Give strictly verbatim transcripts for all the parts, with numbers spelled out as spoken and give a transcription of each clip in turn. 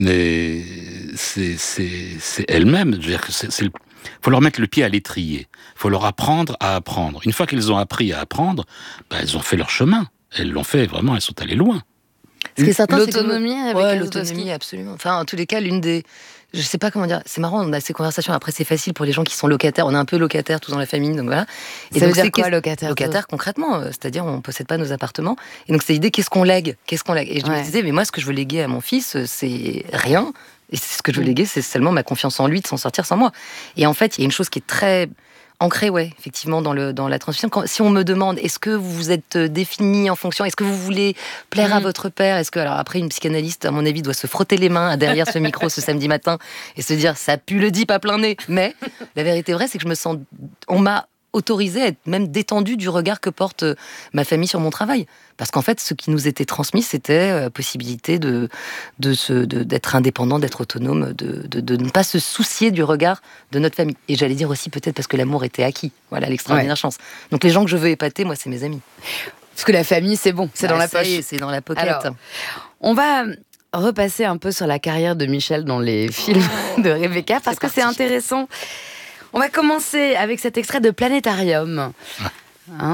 Mais c'est, c'est, c'est elles-mêmes. Je veux dire que c'est, c'est le... faut leur mettre le pied à l'étrier. Il faut leur apprendre à apprendre. Une fois qu'elles ont appris à apprendre, bah, elles ont fait leur chemin. Elles l'ont fait vraiment, elles sont allées loin. Ce qui est certain, l'autonomie, c'est que... avec ouais, l'autonomie, absolument. Enfin, en tous les cas, l'une des... Je sais pas comment dire, c'est marrant, on a ces conversations, après c'est facile pour les gens qui sont locataires, on est un peu locataires tous dans la famille, donc voilà. Et ça donc veut dire quoi, locataire Locataire concrètement, euh, c'est-à-dire on possède pas nos appartements, et donc c'est l'idée, qu'est-ce qu'on lègue, qu'est-ce qu'on lègue. Et je ouais. me disais, mais moi ce que je veux léguer à mon fils, c'est rien, et ce que je veux léguer, c'est seulement ma confiance en lui de s'en sortir sans moi. Et en fait, il y a une chose qui est très... ancré, ouais, effectivement, dans, le, dans la transmission. Quand, si on me demande, est-ce que vous vous êtes défini en fonction, est-ce que vous voulez plaire mmh. à votre père, est-ce que, alors après, une psychanalyste, à mon avis, doit se frotter les mains derrière ce micro ce samedi matin et se dire, ça pue le dip à plein nez. Mais la vérité vraie, c'est que je me sens, on m'a autorisé à être même détendu du regard que porte ma famille sur mon travail. Parce qu'en fait, ce qui nous était transmis, c'était la possibilité de, de se, de, d'être indépendant, d'être autonome, de, de, de ne pas se soucier du regard de notre famille. Et j'allais dire aussi peut-être parce que l'amour était acquis. Voilà, l'extraordinaire ouais. chance. Donc les gens que je veux épater, moi, c'est mes amis. Parce que la famille, c'est bon, c'est bah, dans la poche. C'est dans la pocket. Alors, on va repasser un peu sur la carrière de Michel dans les films de Rebecca, parce c'est que parti. C'est intéressant. On va commencer avec cet extrait de Planétarium. Hein ?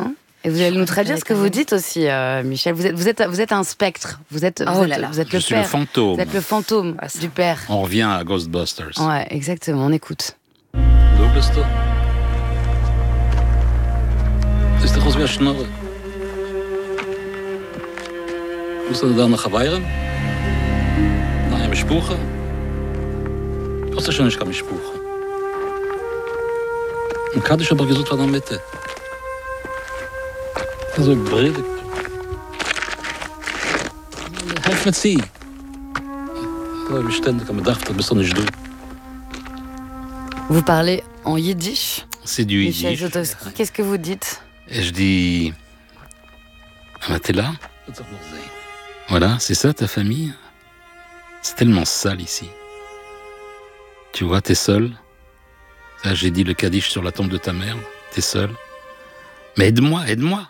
Et vous allez nous traduire ce que vous dites aussi, euh, Michel. Vous êtes, vous, êtes, vous êtes un spectre. Vous êtes, oh vous êtes, là là. Vous êtes Je le suis père. le fantôme. Vous êtes le fantôme ah, du père. On revient à Ghostbusters. Ouais, exactement. On écoute. Wo bist du? Ist doch aus wie Schnorre. Musst du da nach Weihren? Nach einem Spuche? Was ist schon nicht kann mich spuchen? Und Kaddisch aber gesucht war in der Mitte. Also Brille. Helf mir zieh. Da habe ich ständig am gedacht, da bist du nicht du. Vous parlez en yiddish? C'est du yiddish. Michel Zlotowski, qu'est-ce que vous dites? Et je dis... Ah, t'es là? Voilà, c'est ça ta famille? C'est tellement sale ici. Tu vois, t'es seul. Là, j'ai dit le Kaddish sur la tombe de ta mère. T'es seul. Mais aide-moi, aide-moi.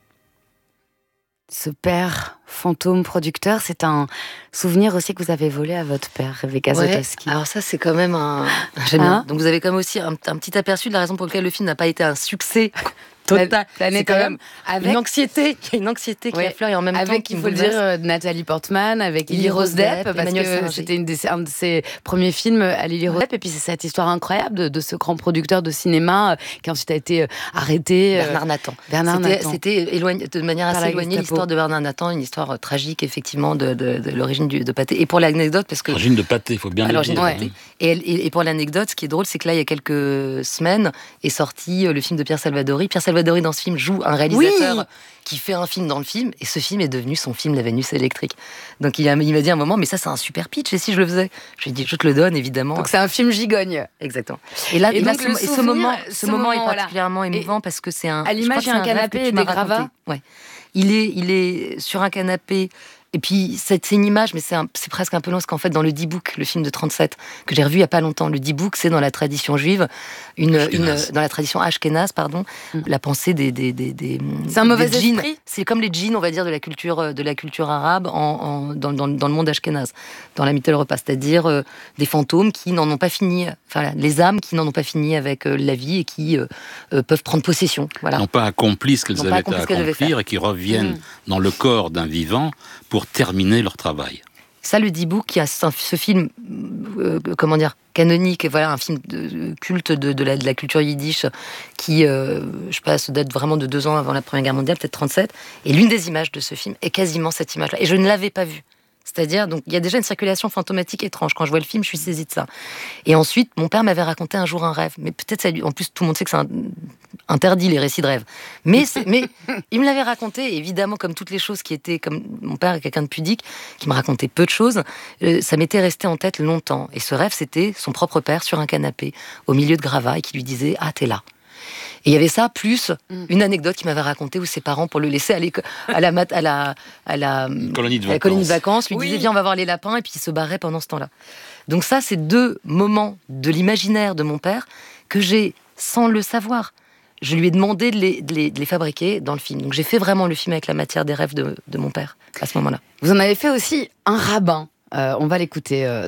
Ce père fantôme producteur, c'est un souvenir aussi que vous avez volé à votre père, Rebecca ouais, Zlotowski. Alors ça, c'est quand même un... J'aime bien. Donc vous avez quand même aussi un, un petit aperçu de la raison pour laquelle le film n'a pas été un succès total. C'est quand même avec une anxiété, il y a une anxiété qui ouais. affleure et en même avec, temps qui il faut le dire, euh, Nathalie Portman, avec Lily Rose Depp, parce Emmanuel que Singer. C'était une des, un de ses premiers films à Lily Rose Depp, et puis c'est cette histoire incroyable de, de ce grand producteur de cinéma euh, qui ensuite a été euh, arrêté. Euh, Bernard Nathan. Bernard c'était, Nathan. C'était éloigné, de manière assez éloignée l'histoire de Bernard Nathan, une histoire euh, tragique effectivement de, de, de l'origine du, de Pâté. Et pour l'anecdote, parce que l'origine de Pâté, il faut bien le dire. Ouais. Et, et, et pour l'anecdote, ce qui est drôle, c'est que là, il y a quelques semaines, est sorti euh, le film de Pierre Salvadori. Pierre Salvadori dans ce film joue un réalisateur oui. qui fait un film dans le film, et ce film est devenu son film La Vénus électrique. Donc il, a, il m'a dit à un moment, mais ça c'est un super pitch, et si je le faisais? Je lui ai dit, je te le donne évidemment. Donc c'est un film gigogne. Exactement. Et là, et et là ce, souvenir, ce moment, ce, ce moment, moment est particulièrement voilà. émouvant et parce que c'est un. À l'image, il y a un canapé et des gravats. Ouais. Il est, il est sur un canapé. Et puis, c'est, c'est une image, mais c'est, un, c'est presque un peu long, parce qu'en fait, dans le D-Book, le film de trente-sept, que j'ai revu il n'y a pas longtemps, le D-Book, c'est dans la tradition juive, une, une, dans la tradition ashkénaze, pardon, mm. la pensée des... des, des, des c'est un mauvais djinns. esprit. C'est comme les djinns, on va dire, de la culture, de la culture arabe en, en, dans, dans, dans le monde ashkénaze, dans la mythologie, c'est-à-dire euh, des fantômes qui n'en ont pas fini, enfin, les âmes qui n'en ont pas fini avec euh, la vie et qui euh, euh, peuvent prendre possession. Voilà. N'ont pas accompli ce qu'elles n'ont avaient à accomplir et qui reviennent mm. dans le corps d'un vivant pour terminer leur travail. Ça, le D-Book, qui a ce film, euh, comment dire, canonique, voilà, un film de, culte de, de, la, de la culture yiddish, qui, euh, je sais pas, ça date vraiment de deux ans avant la Première Guerre mondiale, peut-être trente-sept, et l'une des images de ce film est quasiment cette image-là. Et je ne l'avais pas vue. C'est-à-dire, donc, il y a déjà une circulation fantomatique étrange. Quand je vois le film, je suis saisie de ça. Et ensuite, mon père m'avait raconté un jour un rêve. Mais peut-être, ça, en plus, tout le monde sait que c'est un, interdit, les récits de rêve. Mais, mais il me l'avait raconté, évidemment, comme toutes les choses qui étaient... Comme mon père est quelqu'un de pudique, qui me racontait peu de choses, euh, ça m'était resté en tête longtemps. Et ce rêve, c'était son propre père sur un canapé, au milieu de gravats, et qui lui disait « Ah, t'es là ». Et il y avait ça, plus une anecdote qu'il m'avait racontée où ses parents, pour le laisser aller à la, mat- à la, à la, colonie, de à la colonie de vacances, lui oui. disaient « Viens, on va voir les lapins », et puis il se barrait pendant ce temps-là. Donc ça, c'est deux moments de l'imaginaire de mon père que j'ai, sans le savoir, je lui ai demandé de les, de les, de les fabriquer dans le film. Donc j'ai fait vraiment le film avec la matière des rêves de, de mon père, à ce moment-là. Vous en avez fait aussi un rabbin. Euh, on va l'écouter euh,